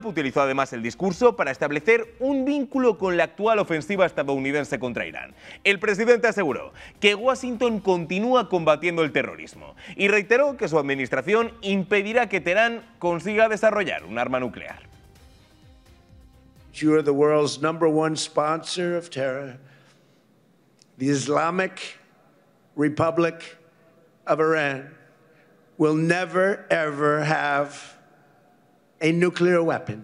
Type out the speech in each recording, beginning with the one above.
Utilizó además el discurso para establecer un vínculo con la actual ofensiva estadounidense contra Irán. El presidente aseguró que Washington continúa combatiendo el terrorismo y reiteró que su administración impedirá que Teherán consiga desarrollar un arma nuclear. You are the world's #1 sponsor of terror. The Islamic Republic of Iran will never ever have a nuclear weapon.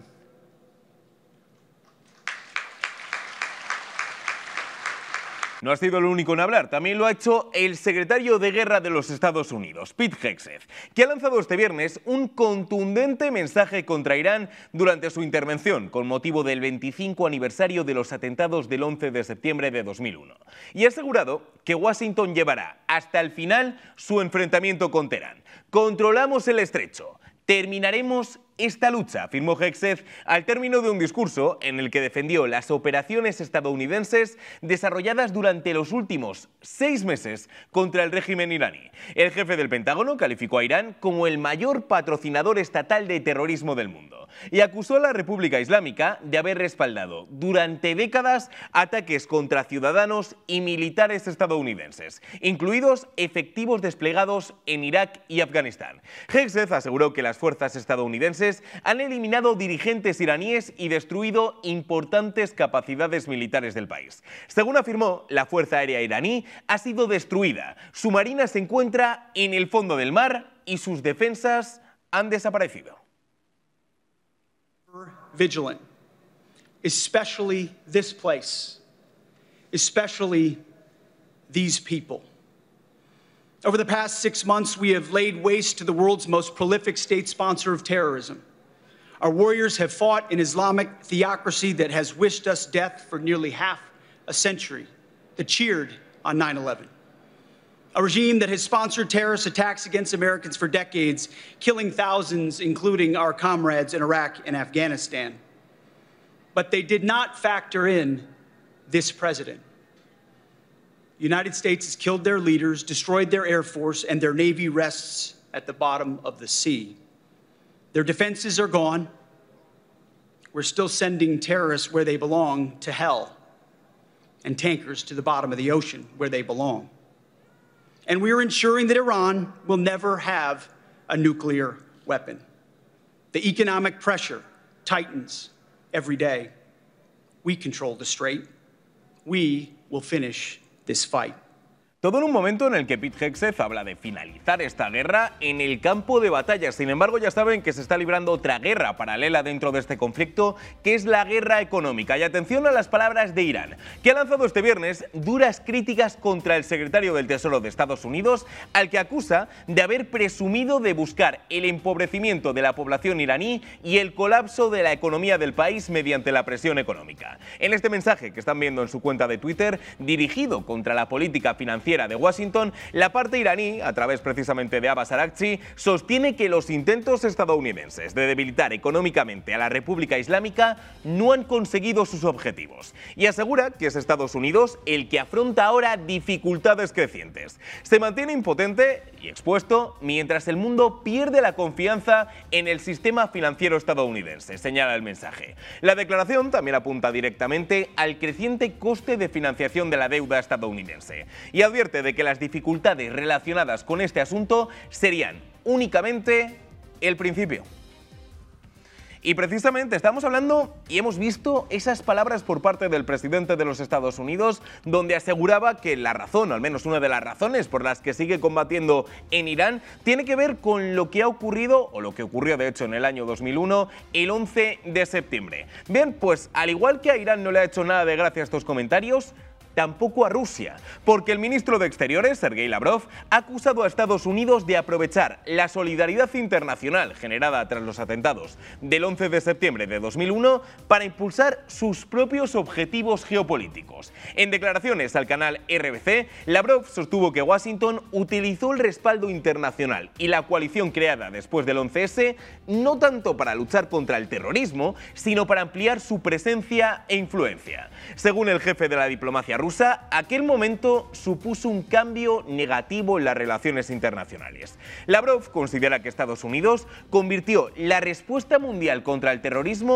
No ha sido el único en hablar, también lo ha hecho el secretario de Guerra de los Estados Unidos, Pete Hegseth, que ha lanzado este viernes un contundente mensaje contra Irán durante su intervención con motivo del 25 aniversario de los atentados del 11 de septiembre de 2001. Y ha asegurado que Washington llevará hasta el final su enfrentamiento con Teherán. Controlamos el estrecho. Terminaremos esta lucha, afirmó Hegseth al término de un discurso en el que defendió las operaciones estadounidenses desarrolladas durante los últimos 6 meses contra el régimen iraní. El jefe del Pentágono calificó a Irán como el mayor patrocinador estatal de terrorismo del mundo y acusó a la República Islámica de haber respaldado durante décadas ataques contra ciudadanos y militares estadounidenses, incluidos efectivos desplegados en Irak y Afganistán. Hegseth aseguró que las fuerzas estadounidenses han eliminado dirigentes iraníes y destruido importantes capacidades militares del país. Según afirmó, la Fuerza Aérea iraní ha sido destruida, su marina se encuentra en el fondo del mar y sus defensas han desaparecido. Vigilant, especially this place, especially these people. Over the past 6 months, we have laid waste to the world's most prolific state sponsor of terrorism. Our warriors have fought an Islamic theocracy that has wished us death for nearly half a century, that cheered on 9/11. A regime that has sponsored terrorist attacks against Americans for decades, killing thousands, including our comrades in Iraq and Afghanistan. But they did not factor in this president. The United States has killed their leaders, destroyed their Air Force, and their Navy rests at the bottom of the sea. Their defenses are gone. We're still sending terrorists where they belong, to hell, and tankers to the bottom of the ocean where they belong. And we are ensuring that Iran will never have a nuclear weapon. The economic pressure tightens every day. We control the strait. We will finish this fight. Todo en un momento en el que Pete Hegseth habla de finalizar esta guerra en el campo de batalla. Sin embargo, ya saben que se está librando otra guerra paralela dentro de este conflicto, que es la guerra económica. Y atención a las palabras de Irán, que ha lanzado este viernes duras críticas contra el secretario del Tesoro de Estados Unidos, al que acusa de haber presumido de buscar el empobrecimiento de la población iraní y el colapso de la economía del país mediante la presión económica. En este mensaje que están viendo en su cuenta de Twitter, dirigido contra la política financiera de Washington, la parte iraní, a través precisamente de Abbas Araghchi, sostiene que los intentos estadounidenses de debilitar económicamente a la República Islámica no han conseguido sus objetivos y asegura que es Estados Unidos el que afronta ahora dificultades crecientes. Se mantiene impotente y expuesto mientras el mundo pierde la confianza en el sistema financiero estadounidense, señala el mensaje. La declaración también apunta directamente al creciente coste de financiación de la deuda estadounidense y advierte de que las dificultades relacionadas con este asunto serían únicamente el principio. Y precisamente estamos hablando y hemos visto esas palabras por parte del presidente de los Estados Unidos, donde aseguraba que la razón, o al menos una de las razones por las que sigue combatiendo en Irán, tiene que ver con lo que ha ocurrido, o lo que ocurrió de hecho en el año 2001, el 11 de septiembre. Bien, pues al igual que a Irán no le ha hecho nada de gracia estos comentarios, tampoco a Rusia, porque el ministro de Exteriores, Sergei Lavrov, ha acusado a Estados Unidos de aprovechar la solidaridad internacional generada tras los atentados del 11 de septiembre de 2001 para impulsar sus propios objetivos geopolíticos. En declaraciones al canal RBC, Lavrov sostuvo que Washington utilizó el respaldo internacional y la coalición creada después del 11S no tanto para luchar contra el terrorismo, sino para ampliar su presencia e influencia. Según el jefe de la diplomacia rusa, rusa, aquel momento supuso un cambio negativo en las relaciones internacionales. Lavrov considera que Estados Unidos convirtió la respuesta mundial contra el terrorismo